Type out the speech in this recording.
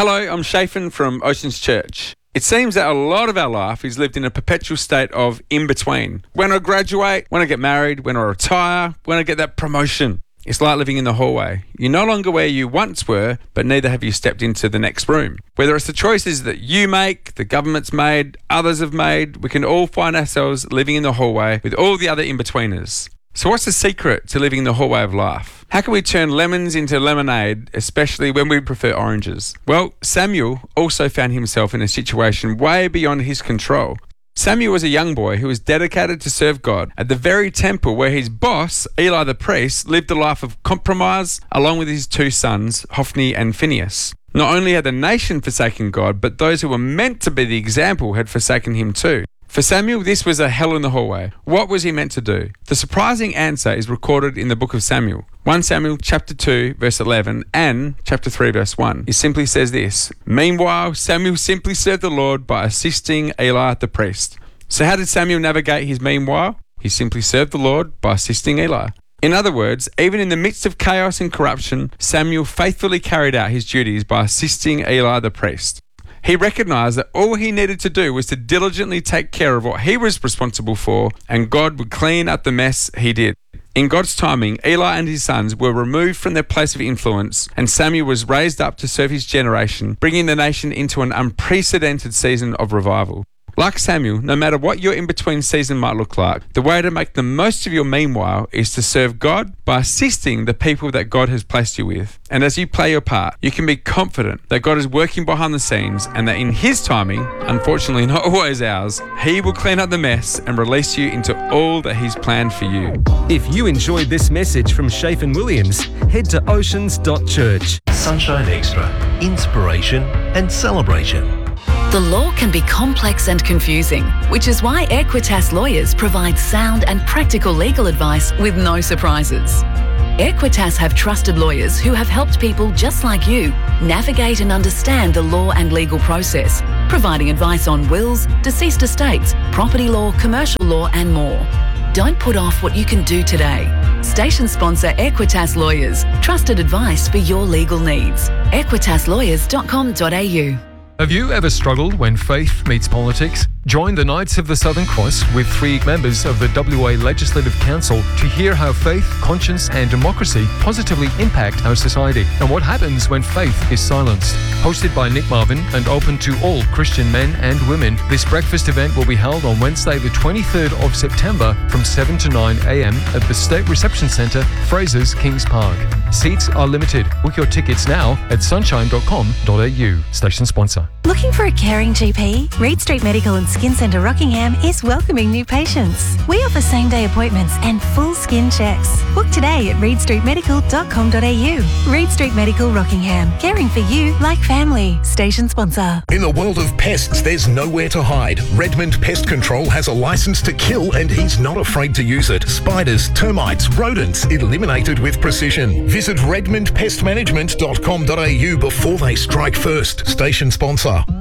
Hello, I'm Shafin from Oceans Church. It seems that a lot of our life is lived in a perpetual state of in-between. When I graduate, when I get married, when I retire, when I get that promotion. It's like living in the hallway. You're no longer where you once were, but neither have you stepped into the next room. Whether it's the choices that you make, the government's made, others have made, we can all find ourselves living in the hallway with all the other in-betweeners. So what's the secret to living in the hallway of life? How can we turn lemons into lemonade, especially when we prefer oranges? Well, Samuel also found himself in a situation way beyond his control. Samuel was a young boy who was dedicated to serve God at the very temple where his boss, Eli the priest, lived a life of compromise along with his two sons, Hophni and Phinehas. Not only had the nation forsaken God, but those who were meant to be the example had forsaken him too. For Samuel, this was a hell in the hallway. What was he meant to do? The surprising answer is recorded in the book of Samuel. 1 Samuel chapter 2 verse 11 and chapter 3 verse 1. It simply says this: Meanwhile, Samuel simply served the Lord by assisting Eli the priest. So how did Samuel navigate his meanwhile? He simply served the Lord by assisting Eli. In other words, even in the midst of chaos and corruption, Samuel faithfully carried out his duties by assisting Eli the priest. He recognized that all he needed to do was to diligently take care of what he was responsible for, and God would clean up the mess he did. In God's timing, Eli and his sons were removed from their place of influence, and Samuel was raised up to serve his generation, bringing the nation into an unprecedented season of revival. Like Samuel, no matter what your in-between season might look like, the way to make the most of your meanwhile is to serve God by assisting the people that God has placed you with. And as you play your part, you can be confident that God is working behind the scenes and that in His timing, unfortunately not always ours, He will clean up the mess and release you into all that He's planned for you. If you enjoyed this message from Shafin Williams, head to oceans.church. Sunshine Extra, inspiration and celebration. The law can be complex and confusing, which is why Equitas lawyers provide sound and practical legal advice with no surprises. Equitas have trusted lawyers who have helped people just like you navigate and understand the law and legal process, providing advice on wills, deceased estates, property law, commercial law and more. Don't put off what you can do today. Station sponsor Equitas Lawyers. Trusted advice for your legal needs. EquitasLawyers.com.au. Have you ever struggled when faith meets politics? Join the Knights of the Southern Cross with 3 members of the WA Legislative Council to hear how faith, conscience and democracy positively impact our society and what happens when faith is silenced. Hosted by Nick Marvin and open to all Christian men and women, this breakfast event will be held on Wednesday the 23rd of September from 7 to 9 a.m. at the State Reception Centre, Fraser's Kings Park. Seats are limited. Book your tickets now at sunshine.com.au. Station sponsor. Looking for a caring GP? Reed Street Medical and Skin Centre Rockingham is welcoming new patients. We offer same-day appointments and full skin checks. Book today at reedstreetmedical.com.au. Reed Street Medical Rockingham, caring for you like family. Station sponsor. In the world of pests, there's nowhere to hide. Redmond Pest Control has a license to kill and he's not afraid to use it. Spiders, termites, rodents, eliminated with precision. Visit redmondpestmanagement.com.au before they strike first. Station sponsor.